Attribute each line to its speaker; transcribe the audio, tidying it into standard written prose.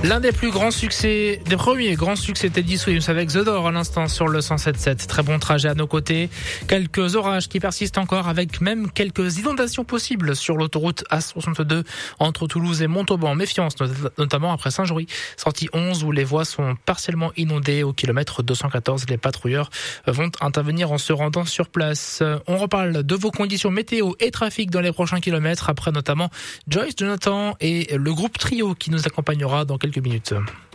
Speaker 1: L'un des premiers grands succès Teddy Swims avec The Door à l'instant sur le 107.7. Très bon trajet à nos côtés. Quelques orages qui persistent encore avec même quelques inondations possibles sur l'autoroute A62 entre Toulouse et Montauban. Méfiance, notamment après Saint-Jory, sortie 11 où les voies sont partiellement inondées au kilomètre 214. Les patrouilleurs vont intervenir en se rendant sur place. On reparle de vos conditions météo et trafic dans les prochains kilomètres après notamment Joyce Jonathan et le groupe Trio qui nous accompagnera dans quelques minutes.